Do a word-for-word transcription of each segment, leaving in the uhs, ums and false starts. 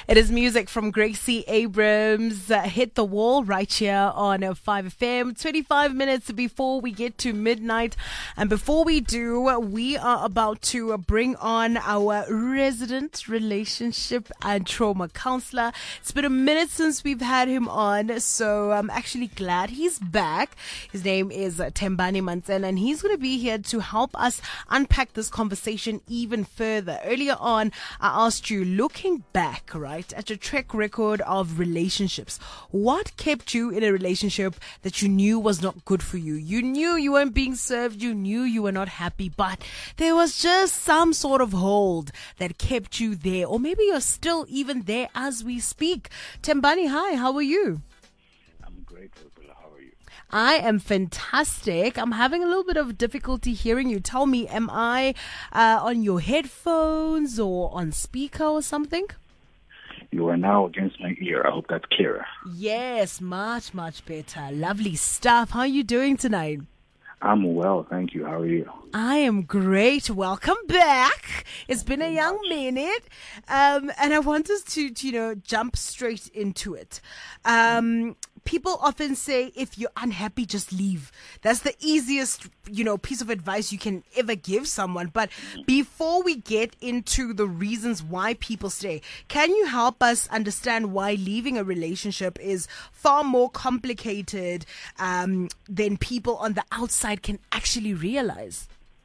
It is music from Gracie Abrams, uh, Hit the Wall, right here on uh, five F M. twenty-five minutes before we get to midnight. And before we do, we are about to bring on our resident relationship and trauma counselor. It's been a minute since we've had him on, so I'm actually glad he's back. His name is Thembani Mantsena, and he's going to be here to help us unpack this conversation even further. Earlier on, I asked you, looking back, right, at your track record of relationships, what kept you in a relationship that you knew was not good for you? You knew you weren't being served, you knew you were not happy, but there was just some sort of hold that kept you there, or maybe you're still even there as we speak. Thembani, hi, how are you? I'm great, Rupula. How are you? I am fantastic. I'm having a little bit of difficulty hearing you. Tell me, am I uh, on your headphones or on speaker or something? You are now against my ear. I hope that's clearer. Yes, much, much better. Lovely stuff. How are you doing tonight? I'm well, thank you. How are you? I am great. Welcome back. It's been a young minute. Um, and I want us to, to, you know, jump straight into it. Um, people often say, if you're unhappy, just leave. That's the easiest, you know, piece of advice you can ever give someone. But before we get into the reasons why people stay, can you help us understand why leaving a relationship is far more complicated um, than people on the outside can actually realize?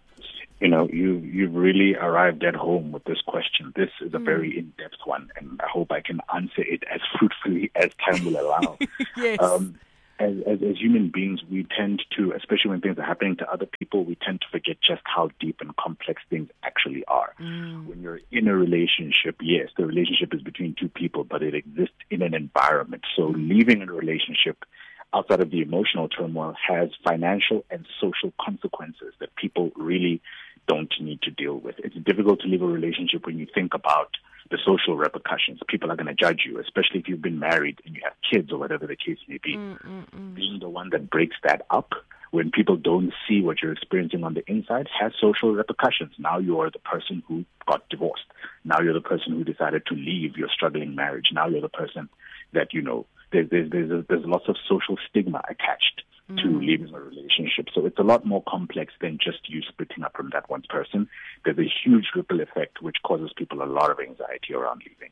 You know, you, you've really arrived at home with this question. This is a Mm. very in-depth one, and I hope I can answer it as fruitfully as time will allow. Yes. Um, as, as, as human beings, we tend to, especially when things are happening to other people, we tend to forget just how deep and complex things actually are. Mm. When you're in a relationship, yes, the relationship is between two people, but it exists in an environment. So leaving a relationship outside of the emotional turmoil has financial and social consequences that people really don't need to deal with. It's difficult to leave a relationship when you think about the social repercussions. People are going to judge you, especially if you've been married and you have kids or whatever the case may be. Mm-mm-mm. Being the one that breaks that up when people don't see what you're experiencing on the inside has social repercussions. Now you are the person who got divorced. Now you're the person who decided to leave your struggling marriage. Now you're the person that, you know, there's, there's, there's, there's lots of social stigma attached to Mm. leaving a relationship. So it's a lot more complex than just you splitting up from that one person. There's a huge ripple effect which causes people a lot of anxiety around leaving.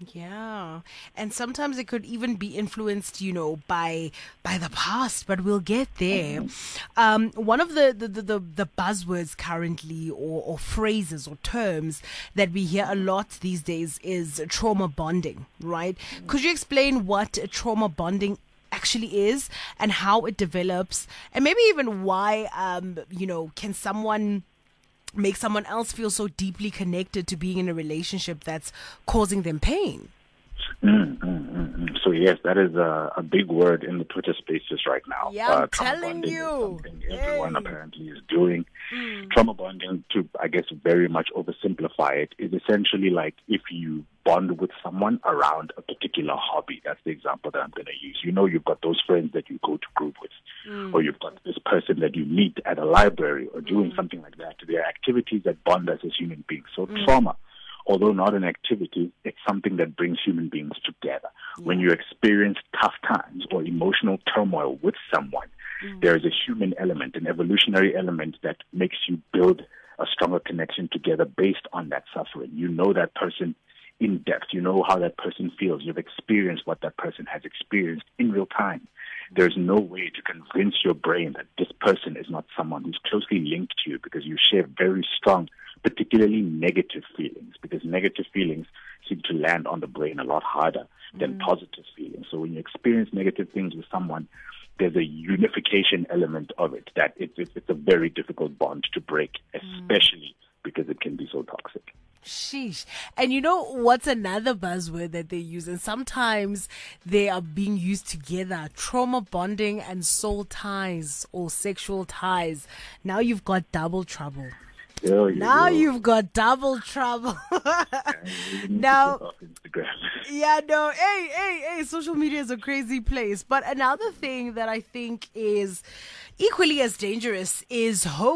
Yeah. And sometimes it could even be influenced, you know, by by the past, but we'll get there. Um, one of the, the, the, the, the buzzwords currently or, or phrases or terms that we hear a lot these days is trauma bonding, right? Could you explain what trauma bonding actually is and how it develops, and maybe even why, um, you know, can someone make someone else feel so deeply connected to being in a relationship that's causing them pain? Mm, mm, mm, mm. So yes, that is a, a big word in the Twitter spaces right now. Yeah, I'm uh, trauma telling bonding you. is something everyone Hey. apparently is doing. Mm. Trauma bonding, to I guess very much oversimplify it, is essentially like if you bond with someone around a particular hobby. That's the example that I'm going to use. You know, you've got those friends that you go to group with, Mm. or you've got this person that you meet at a library or doing Mm. something like that. There are activities that bond us as human beings. So Mm. trauma, although not an activity, it's something that brings human beings together. When you experience tough times or emotional turmoil with someone, Mm. there is a human element, an evolutionary element that makes you build a stronger connection together based on that suffering. You know that person in depth. You know how that person feels. You've experienced what that person has experienced in real time. There's no way to convince your brain that this person is not someone who's closely linked to you, because you share very strong, particularly negative feelings, because negative feelings seem to land on the brain a lot harder than Mm. positive feelings. So when you experience negative things with someone, there's a unification element of it that it's, it's, it's a very difficult bond to break, especially because it can be so toxic. Sheesh. And you know what's another buzzword that they use, and sometimes they are being used together: trauma bonding and soul ties or sexual ties. Now you've got double trouble. There you Now go. you've got double trouble. You need to Now- get off Instagram. Yeah, no, hey, hey, hey, social media is a crazy place. But another thing that I think is equally as dangerous is hope.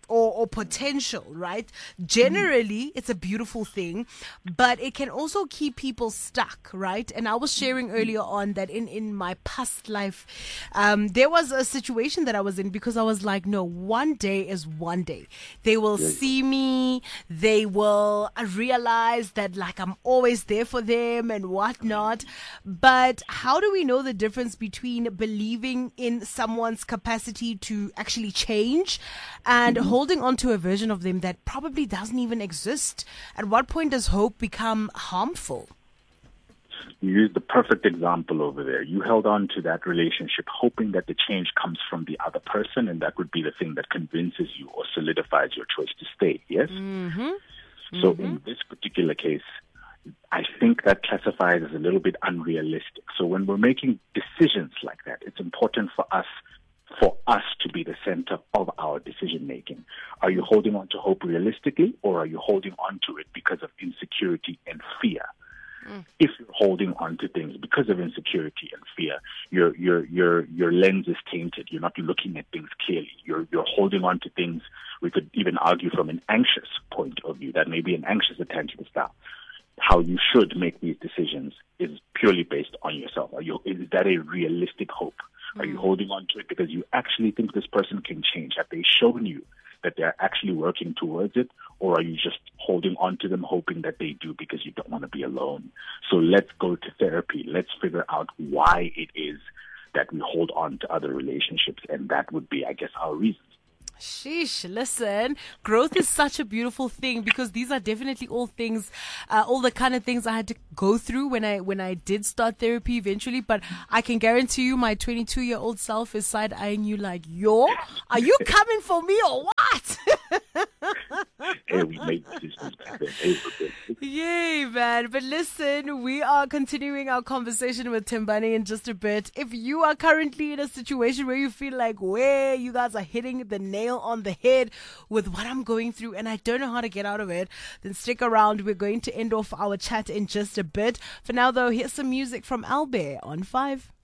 or, or potential, right? Generally, it's a beautiful thing, but it can also keep people stuck, right? And I was sharing earlier on that in, in my past life, um, there was a situation that I was in because I was like, no, one day is one day. They will see me, they will realize that like I'm always there for them and whatnot. But how do we know the difference between believing in someone's capacity to actually change and mm-hmm. holding on to a version of them that probably doesn't even exist? At what point does hope become harmful? You used the perfect example over there. You held on to that relationship hoping that the change comes from the other person, and that would be the thing that convinces you or solidifies your choice to stay, yes? Mm-hmm. So mm-hmm. in this particular case, I think that classifies as a little bit unrealistic. So when we're making decisions like that, it's important for us for us to be the center of our decision making. Are you holding on to hope realistically, or are you holding on to it because of insecurity and fear? Mm. If you're holding on to things because of insecurity and fear, your your your your lens is tainted. You're not looking at things clearly. You're you're holding on to things. We could even argue from an anxious point of view that maybe an anxious attention style. How you should make these decisions is purely based on yourself. Are you, is that a realistic hope? Mm. Are you holding on to it because you actually think this person can change? Have they shown you that they're actually working towards it? Or are you just holding on to them hoping that they do because you don't want to be alone? So let's go to therapy. Let's figure out why it is that we hold on to other relationships. And that would be, I guess, our reasons. Sheesh, listen, growth is such a beautiful thing because these are definitely all things, uh, all the kind of things I had to go through when I, when I did start therapy eventually. But I can guarantee you my twenty-two year old self is side eyeing you like, yo, are you coming for me or what? Hey, we made decisions back then. Hey, Yay, man. But listen, we are continuing our conversation with Thembani in just a bit. If you are currently in a situation where you feel like, where you guys are hitting the nail on the head with what I'm going through and I don't know how to get out of it, then stick around. We're going to end off our chat in just a bit. For now, though, here's some music from Albert on five.